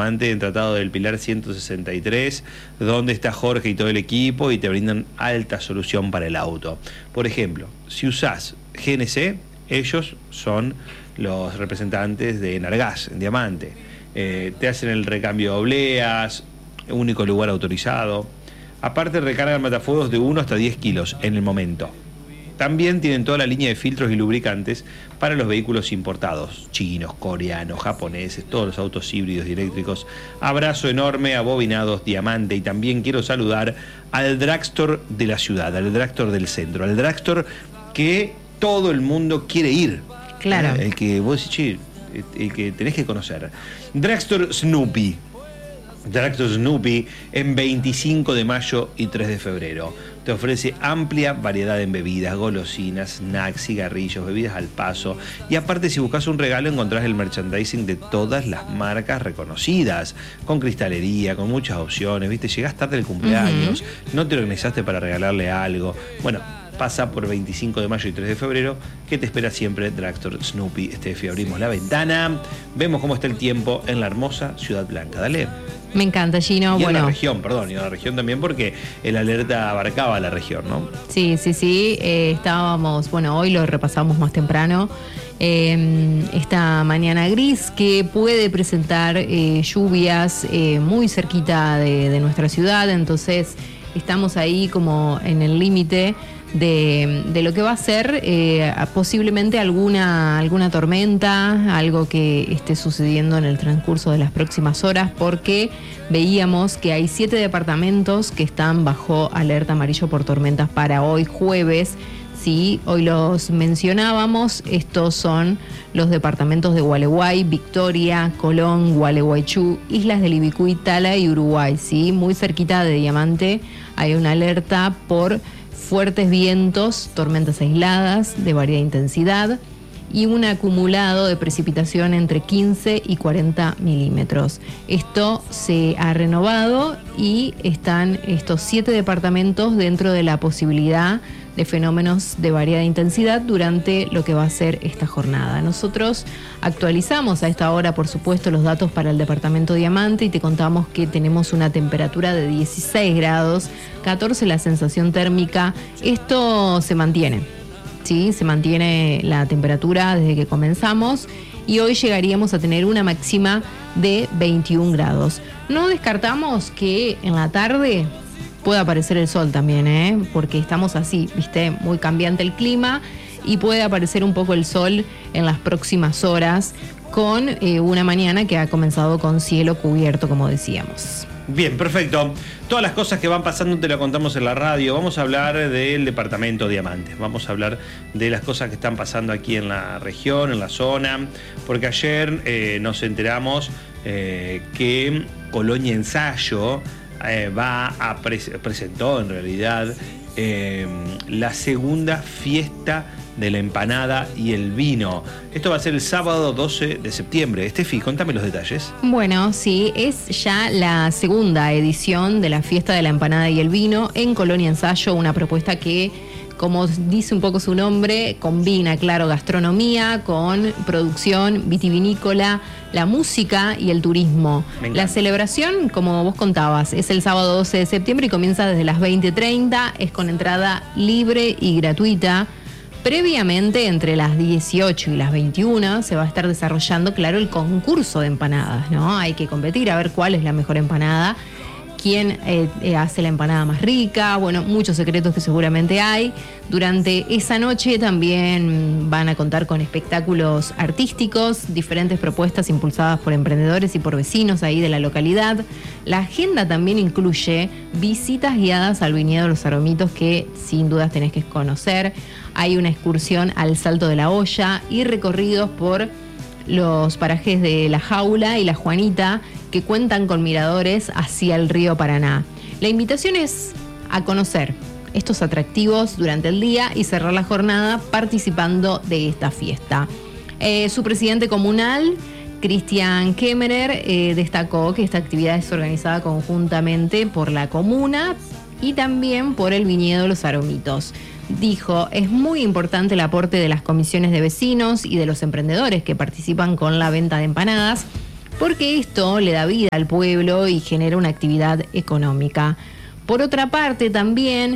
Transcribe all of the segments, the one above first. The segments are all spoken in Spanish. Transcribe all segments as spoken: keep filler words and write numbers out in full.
Diamante en Tratado del Pilar ciento sesenta y tres, donde está Jorge y todo el equipo y te brindan alta solución para el auto. Por ejemplo, si usás G N C, ellos son los representantes de Enargás, en Diamante. Eh, te hacen el recambio de obleas, único lugar autorizado. Aparte recargan matafuegos de uno hasta diez kilos en el momento. También tienen toda la línea de filtros y lubricantes para los vehículos importados, chinos, coreanos, japoneses, todos los autos híbridos y eléctricos. Abrazo enorme a Bobinados Diamante, y también quiero saludar al dragstore de la ciudad, al dragstore del centro, al dragstore que todo el mundo quiere ir. Claro. Eh, el que vos decís, el que tenés que conocer. Dragstore Snoopy. Dragstore Snoopy en veinticinco de mayo y tres de febrero. Te ofrece amplia variedad en bebidas, golosinas, snacks, cigarrillos, bebidas al paso. Y aparte, si buscas un regalo, encontrás el merchandising de todas las marcas reconocidas, con cristalería, con muchas opciones. ¿Viste? Llegás tarde del cumpleaños, uh-huh. no te organizaste para regalarle algo. Bueno, pasa por veinticinco de mayo y tres de febrero, que te espera siempre Dragstore Snoopy. Steffi, abrimos la ventana, vemos cómo está el tiempo en la hermosa Ciudad Blanca. Dale. Me encanta, Gino. Y bueno. en la región, perdón, y en la región también, porque el alerta abarcaba la región, ¿no? Sí, sí, sí. Eh, estábamos, bueno, hoy lo repasamos más temprano. Eh, esta mañana gris que puede presentar eh, lluvias eh, muy cerquita de, de nuestra ciudad, entonces estamos ahí como en el límite de, de lo que va a ser eh, posiblemente alguna, alguna tormenta, algo que esté sucediendo en el transcurso de las próximas horas, porque veíamos que hay siete departamentos que están bajo alerta amarillo por tormentas para hoy jueves. Sí, hoy los mencionábamos, estos son los departamentos de Gualeguay, Victoria, Colón, Gualeguaychú, Islas del Ibicuy, Tala y Uruguay, sí, muy cerquita de Diamante hay una alerta por fuertes vientos, tormentas aisladas de variada intensidad y un acumulado de precipitación entre quince y cuarenta milímetros. Esto se ha renovado y están estos siete departamentos dentro de la posibilidad de fenómenos de variada intensidad durante lo que va a ser esta jornada. Nosotros actualizamos a esta hora, por supuesto, los datos para el departamento Diamante y te contamos que tenemos una temperatura de dieciséis grados, catorce la sensación térmica. Esto se mantiene, ¿sí? Se mantiene la temperatura desde que comenzamos y hoy llegaríamos a tener una máxima de veintiún grados. No descartamos que en la tarde puede aparecer el sol también, ¿eh? Porque estamos así, ¿viste? Muy cambiante el clima y puede aparecer un poco el sol en las próximas horas con eh, una mañana que ha comenzado con cielo cubierto, como decíamos. Bien, perfecto. Todas las cosas que van pasando te lo contamos en la radio. Vamos a hablar del departamento Diamante. Vamos a hablar de las cosas que están pasando aquí en la región, en la zona. Porque ayer eh, nos enteramos eh, que Colonia Ensayo Eh, va a pre- presentó en realidad eh, la segunda fiesta de la empanada y el vino. Esto va a ser el sábado doce de septiembre. Estefi, contame los detalles. Bueno, sí, es ya la segunda edición de la fiesta de la empanada y el vino en Colonia Ensayo, una propuesta que, como dice un poco su nombre, combina, claro, gastronomía con producción vitivinícola, la música y el turismo. La celebración, como vos contabas, es el sábado doce de septiembre y comienza desde las veinte treinta, es con entrada libre y gratuita. Previamente, entre las dieciocho y las veintiuna, se va a estar desarrollando, claro, el concurso de empanadas, ¿no? Hay que competir a ver cuál es la mejor empanada, quién eh, eh, hace la empanada más rica, bueno, muchos secretos que seguramente hay. Durante esa noche también van a contar con espectáculos artísticos, diferentes propuestas impulsadas por emprendedores y por vecinos ahí de la localidad. La agenda también incluye visitas guiadas al viñedo de los Aromitos, que sin dudas tenés que conocer. Hay una excursión al Salto de la Olla y recorridos por los parajes de La Jaula y La Juanita, que cuentan con miradores hacia el río Paraná. La invitación es a conocer estos atractivos durante el día y cerrar la jornada participando de esta fiesta. Eh, su presidente comunal, Cristian Kemmerer, eh, destacó que esta actividad es organizada conjuntamente por la comuna y también por el viñedo Los Aromitos. Dijo, es muy importante el aporte de las comisiones de vecinos y de los emprendedores que participan con la venta de empanadas, porque esto le da vida al pueblo y genera una actividad económica. Por otra parte, también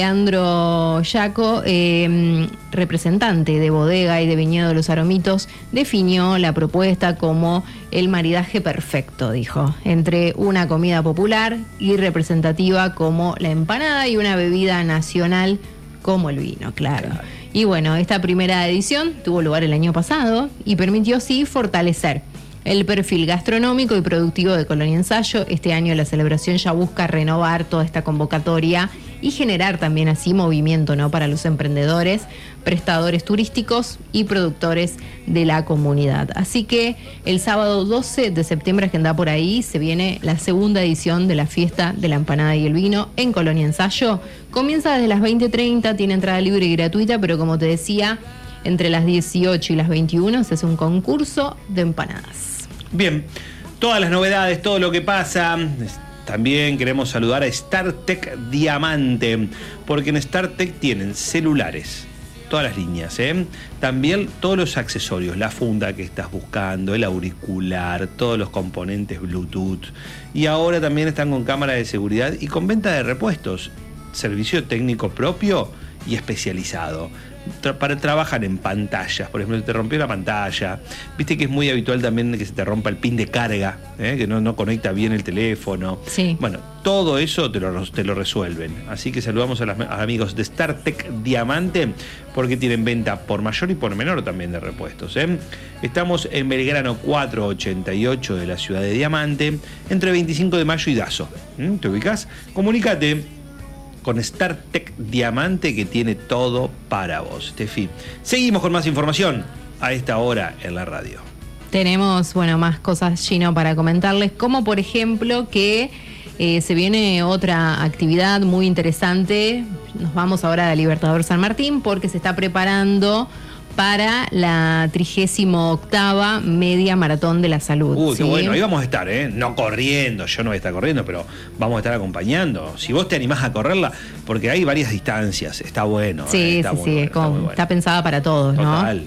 Leandro Yaco, eh, representante de Bodega y de Viñedo de los Aromitos, definió la propuesta como el maridaje perfecto, dijo, entre una comida popular y representativa como la empanada y una bebida nacional como el vino, claro. claro. Y bueno, esta primera edición tuvo lugar el año pasado y permitió así fortalecer el perfil gastronómico y productivo de Colonia Ensayo. Este año la celebración ya busca renovar toda esta convocatoria y generar también así movimiento, ¿no?, para los emprendedores, prestadores turísticos y productores de la comunidad. Así que el sábado doce de septiembre, agenda por ahí, se viene la segunda edición de la fiesta de la empanada y el vino en Colonia Ensayo. Comienza desde las veinte treinta, tiene entrada libre y gratuita, pero como te decía, entre las dieciocho y las veintiuno se hace un concurso de empanadas. Bien, todas las novedades, todo lo que pasa. También queremos saludar a StarTech Diamante, porque en StarTech tienen celulares, todas las líneas, ¿eh? También todos los accesorios, la funda que estás buscando, el auricular, todos los componentes Bluetooth. Y ahora también están con cámara de seguridad y con venta de repuestos, servicio técnico propio y especializado. Tra- para trabajar en pantallas, por ejemplo, si te rompió la pantalla, viste que es muy habitual también que se te rompa el pin de carga, ¿eh? que no, no conecta bien el teléfono. Sí. Bueno, todo eso te lo, te lo resuelven. Así que saludamos a los amigos de StarTech Diamante, porque tienen venta por mayor y por menor también de repuestos, ¿eh? Estamos en Belgrano cuatrocientos ochenta y ocho de la ciudad de Diamante, entre veinticinco de mayo y Dazo. ¿Mm? ¿Te ubicás? Comunícate con StarTech Diamante, que tiene todo para vos, Tefi. Seguimos con más información a esta hora en la radio. Tenemos, bueno, más cosas, Gino, para comentarles, como por ejemplo que eh, se viene otra actividad muy interesante. Nos vamos ahora a Libertador San Martín, porque se está preparando para la trigésima octava Media Maratón de la Salud. Uy, ¿sí? qué bueno, ahí vamos a estar, ¿eh? No corriendo, yo no voy a estar corriendo, pero vamos a estar acompañando. Si vos te animás a correrla, porque hay varias distancias, está bueno. Sí, ¿eh? Está sí, muy sí, bueno, es está como, muy bueno. está pensada para todos, ¿no? Total.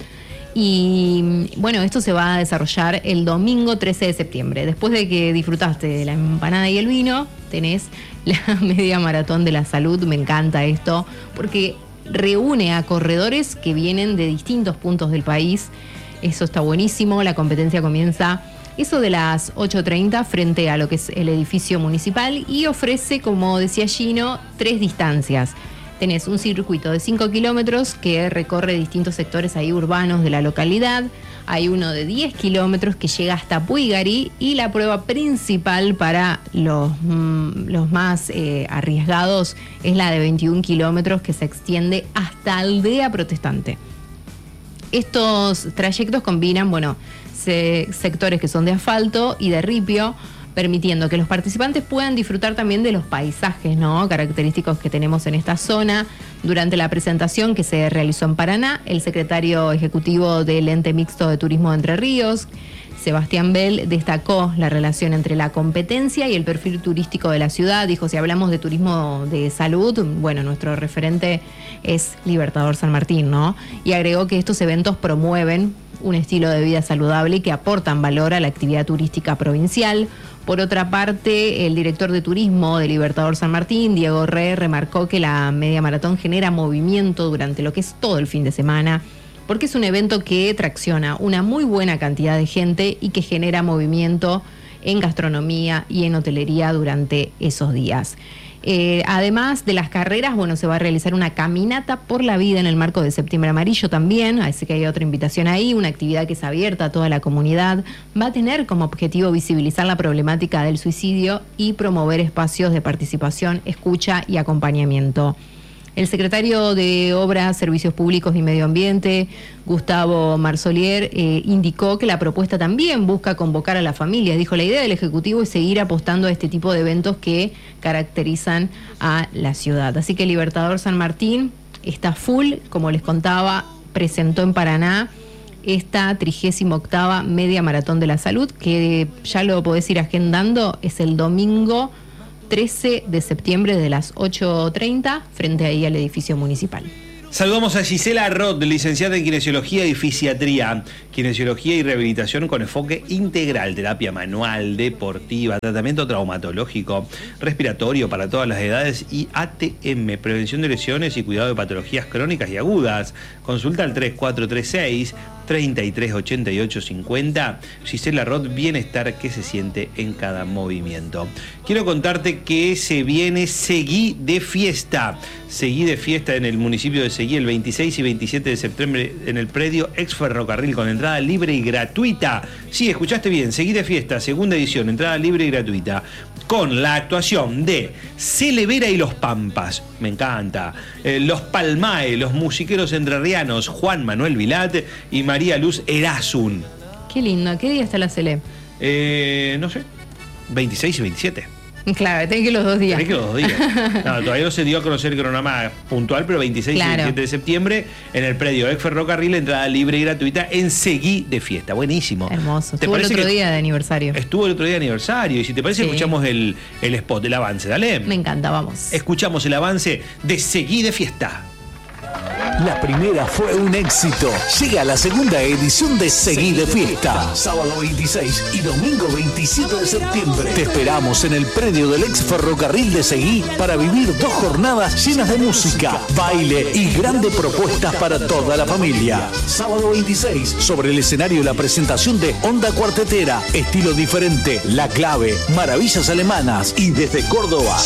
Y bueno, esto se va a desarrollar el domingo trece de septiembre. Después de que disfrutaste de la empanada y el vino, tenés la Media Maratón de la Salud. Me encanta esto, porque reúne a corredores que vienen de distintos puntos del país. Eso está buenísimo. La competencia comienza eso de las ocho treinta frente a lo que es el edificio municipal y ofrece, como decía Gino, tres distancias. Tenés un circuito de cinco kilómetros que recorre distintos sectores ahí urbanos de la localidad. Hay uno de diez kilómetros que llega hasta Puigari, y la prueba principal para los, mm, los más eh, arriesgados es la de veintiún kilómetros, que se extiende hasta Aldea Protestante. Estos trayectos combinan, bueno, se, sectores que son de asfalto y de ripio, permitiendo que los participantes puedan disfrutar también de los paisajes, ¿no?, característicos que tenemos en esta zona. Durante la presentación que se realizó en Paraná, el secretario ejecutivo del Ente Mixto de Turismo de Entre Ríos, Sebastián Bell, destacó la relación entre la competencia y el perfil turístico de la ciudad. Dijo, si hablamos de turismo de salud, bueno, nuestro referente es Libertador San Martín, ¿no? Y agregó que estos eventos promueven un estilo de vida saludable y que aportan valor a la actividad turística provincial. Por otra parte, el director de turismo de Libertador San Martín, Diego Re, remarcó que la media maratón genera movimiento durante lo que es todo el fin de semana, porque es un evento que tracciona una muy buena cantidad de gente y que genera movimiento en gastronomía y en hotelería durante esos días. Eh, además de las carreras, bueno, se va a realizar una caminata por la vida en el marco de Septiembre Amarillo también, así que hay otra invitación ahí, una actividad que es abierta a toda la comunidad. Va a tener como objetivo visibilizar la problemática del suicidio y promover espacios de participación, escucha y acompañamiento. El secretario de Obras, Servicios Públicos y Medio Ambiente, Gustavo Marsolier, eh, indicó que la propuesta también busca convocar a las familias. Dijo, la idea del Ejecutivo es seguir apostando a este tipo de eventos que caracterizan a la ciudad. Así que Libertador San Martín está full, como les contaba, presentó en Paraná esta trigésima octava Media Maratón de la Salud, que ya lo podés ir agendando, es el domingo trece de septiembre de las ocho treinta frente ahí al edificio municipal. Saludamos a Gisela Roth, licenciada en Kinesiología y Fisiatría. Kinesiología y rehabilitación con enfoque integral, terapia manual, deportiva, tratamiento traumatológico, respiratorio para todas las edades y A T M, prevención de lesiones y cuidado de patologías crónicas y agudas. Consulta al tres cuatro tres seis, tres tres ocho ocho cinco cero. Gisela Roth, bienestar que se siente en cada movimiento. Quiero contarte que se viene Seguí de Fiesta. Seguí de Fiesta en el municipio de Seguí el veintiséis y veintisiete de septiembre en el predio Ex Ferrocarril con entrada libre y gratuita. Sí, escuchaste bien, Seguí de Fiesta, segunda edición, entrada libre y gratuita. Con la actuación de Celevera y Los Pampas, me encanta. Eh, los Palmae, los musiqueros entrerrianos, Juan Manuel Vilat y María Luz Erasun. Qué lindo, ¿qué día está la Cele? Eh, no sé, veintiséis y veintisiete. Claro, tenés que los dos días. Tenés que los dos días. No, todavía no se dio a conocer el cronograma puntual, pero veintiséis claro. y veintisiete de septiembre en el predio Ex Ferrocarril, entrada libre y gratuita en Seguí de Fiesta. Buenísimo. Hermoso. Estuvo el otro día de aniversario. Estuvo el otro día de aniversario. Y si te parece, sí. escuchamos el, el spot, el avance. Dale. Me encanta, vamos. Escuchamos el avance de Seguí de Fiesta. La primera fue un éxito. Llega la segunda edición de Seguí de Fiesta. Sábado veintiséis y domingo veintisiete de septiembre. Te esperamos en el predio del Ex Ferrocarril de Seguí para vivir dos jornadas llenas de música, baile y grandes propuestas para toda la familia. Sábado veintiséis, sobre el escenario la presentación de Onda Cuartetera, estilo diferente, La Clave, Maravillas Alemanas y desde Córdoba,